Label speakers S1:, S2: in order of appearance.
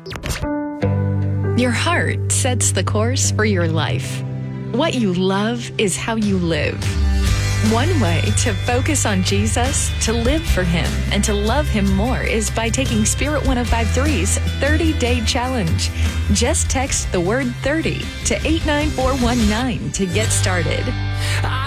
S1: Your heart sets the course for your life. What you love is how you live. One way to focus on Jesus, to live for Him, and to love Him more is by taking Spirit 1053's 30-Day Challenge. Just text the word 30 to 89419 to get started.